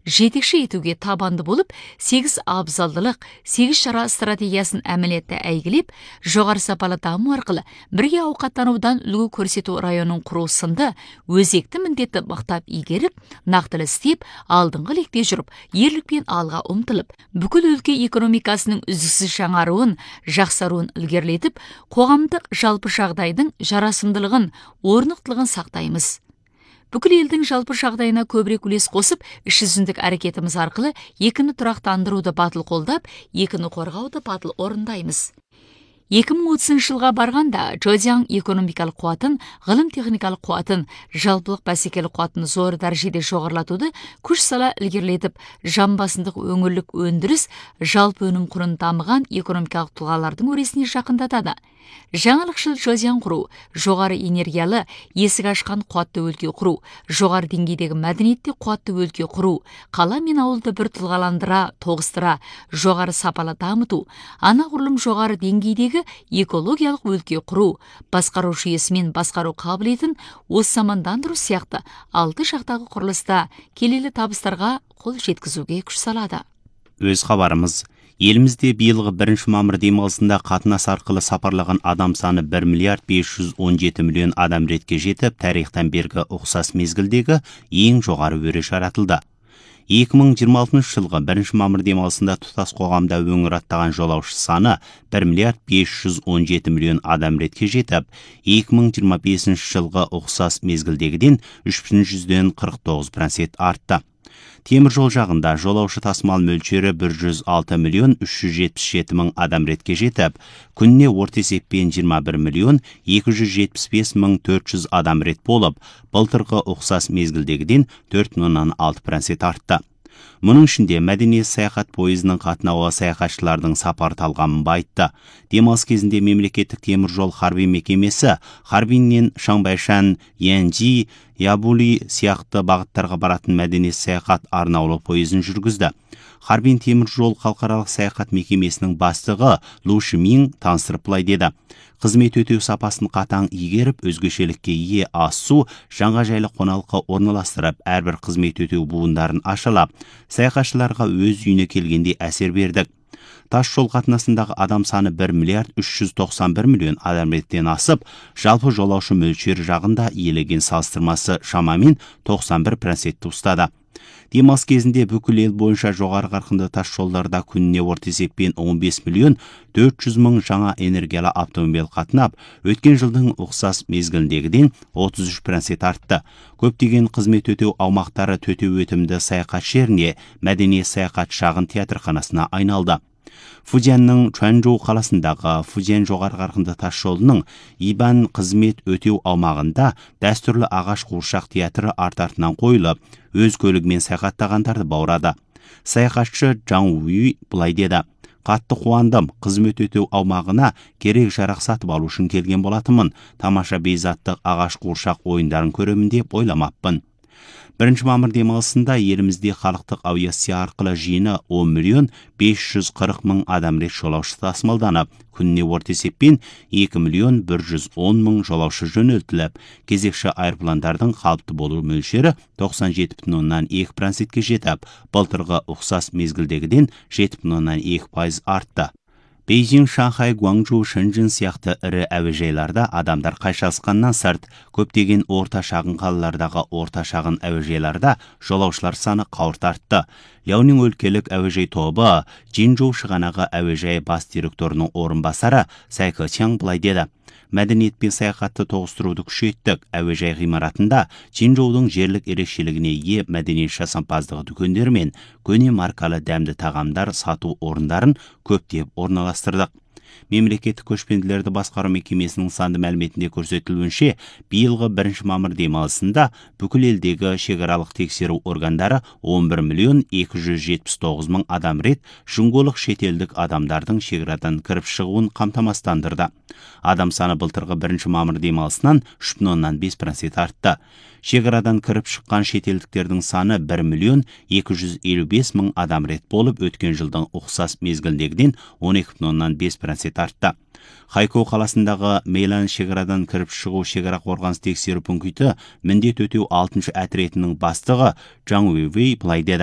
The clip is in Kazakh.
жетекші етуге табанды болып, 8 абзалдылық, 8 шара стратегиясын әмілетті әйгілеп, жоғары сапалы даму арқылы бірге ауқаттанудан үлгі көрсету районын құру сынды өзекті міндетті мықтап игеріп, нақтылы істеп, алдыңғы лекте жүріп, ерлікпен алға ұмтылып, бүкіл өлке экономикасының үздіксіз жаңаруын, жақсаруын ілгерілетіп, қоғамдық жалпы жағдайдың жарасымдылығын, орнықтылығын сақтаймыз. Бүкіл елдің жалпы жағдайына көбірек үлес қосып, ішізіндік әрекетіміз арқылы екіні тұрақтандыруды батыл қолдап, екіні қорғауды батыл орындаймыз. 2030 жылға барғанда Джозяң экономикалық қуатын, ғылым-техникалық қуатын, жалпылық бәсекелік қуатын зор дәрежеде жоғарылатуды күш сала ілгерілетіп, жамбасындық өңірлік өндіріс, жалпы өнім құрын дамыған экономикалық тұлғалардың өресіне жақындатады. Жаңалықшыл Джозяң құру, жоғары энергиялы, есік ашқан қуатты өлке құру, жоғары деңгейдегі мәдениетте қуатты өлке құру, қала мен ауылды бір тұлғаландыра, тоғыстыра, жоғары сапалы дамыту, анағұрлым жоғары деңгейдегі экологиялық өлке құру, басқару жүйесімен басқару қабілетін осы замандандыру сияқты алты жақтағы құрылыста келелі табыстарға қол жеткізуге күш салады. Өз хабарымыз. Елімізде биылғы 1 мамыр демалысында қатынас арқылы сапарлаған адам саны 1 миллиард 517 миллион адам ретке жетіп, тарихтан бергі ұқсас мезгілдегі ең жоғары өре жаратылды. 2026 жылғы 1 мамыр демалысында тұтас қоғамда өңір аттаған жолаушы саны 1 миллиард 517 миллион адам ретке жетіп, 2025 жылғы ұқсас мезгілдегіден 349% артты. Темір жол жағында жолаушы тасымал мөлшері 106 миллион 377 мың адам ретке жетіп, күніне орта есеппен 21 миллион 275 мың 400 адам рет болып, былтырғы ұқсас мезгілдегіден 4,6% артты. Мұның ішінде мәдениет саяхат пойызының қатынауы саяхатшылардың сапар талғамын байытты. Демалыс кезінде мемлекеттік темір жол Харбин мекемесі Харбиннен Шаңбайшан, Янджи, Ябули сияқты бағыттарға баратын мәдениет саяхат арнаулы пойызын жүргізді. Харбин темір жол халықаралық саяхат мекемесінің бастығы Лу Шимин таныстырып былай деді: қызмет өтеу сапасын қатаң игеріп, өзгешелікке ие ас-су, жаңғажайлы қоналқы орналастырып, әрбір қызмет өтеу буындарын ашылап, саяхатшыларға өз үйіне келгенде әсер бердік. Тас жол қатынасындағы адам саны 1 миллиард 391 миллион адам реттен асып, жалпы жолаушы мөлшері жағында елеген салыстырмасы шамамен 91% ұстады. Демалыс кезінде бүкіл ел бойынша жоғары қарқынды тас жолдарда күніне орта есеппен 15 миллион 400 мың жаңа энергиялы автомобиль қатынап, өткен жылдың ұқсас мезгіліндегіден 33% артты. Көптеген қызмет өтеу аумақтары төтеу өтімді саяхат шеріне, мәдени саяхат шағын театрханасына айналды. Фудзянның Чуанчжоу қаласындағы Фудзян жоғары қарқынды тас жолының Ибан қызмет өтеу аумағында дәстүрлі ағаш қуыршақ театры арт-артынан қойылып, өз көлігімен саяхаттағандарды баурады. Саяхатшы Жаң Уи былай деді: қатты қуандым, қызмет өтеу аумағына керек жарақ сатып алу үшін келген болатынмын. Тамаша бейзаттық ағаш қуыршақ ойындарын көремін деп ойламаппын. 1 мамыр демалысында елімізде халықтық авиация арқылы жиыны 10 миллион 540 мың адам рет жолаушы тасымалданып, күніне орта есеппен 2 миллион 110 мың жолаушы жөнелтіліп, кезекші аэропландардың қалыпты болу мөлшері 97,2%-ке жетіп, былтырғы ұқсас мезгілдегіден 7,2% артты. Бейжің, Шанхай, Гуанчжоу, Шэньчжэн сияқты ірі әуежайларда адамдар қайшалысқаннан сырт, көптеген орта шағын қалалардағы орта шағын әуежайларда жолаушылар саны қауырт артты. Ляонин өлкелік әуежай тобы Жинчжоу шығанағы әуежай бас директорының орынбасары Цай Кэчан былай деді: мәдениет пен саяхатты тоғыстыруды күшейттік. Әуежай ғимаратында Жинчжоудың жерлік ерекшелігіне ие мәдениет жасампаздығы дүкендері мен көне маркалы дәмді тағамдар сату орындарын көптеп орналастырдық. Мемлекеттік көшпенділерді басқару мекемесінің санды мәліметінде көрсетілуінше, биылғы 1 мамыр демалысында бүкіл елдегі шекаралық тексеру органдары 11 миллион 279 мың адам рет жүңголық шетелдік адамдардың шекарадан кіріп шығуын қамтамасыздандырды. Адам саны былтырғы 1 мамыр демалысынан 3,5% артты. Шекарадан кіріп шыққан шетелдіктердің саны 1 миллион 255 мың адам рет болып, өткен жылдың ұқсас мезгілдегіден 12,5% артты. Хайкоу қаласындағы Мейлан шекарадан кіріп шығу шекара қорғаныс тексеру пункті міндет өтеу 6-шы әтіретінің бастығы Жаң Уи былай деді: